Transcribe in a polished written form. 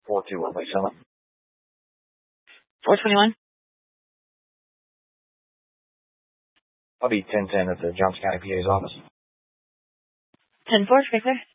42157. 421. I'll be 1010 at the Johnson County PA's office. 10-4, Strickler.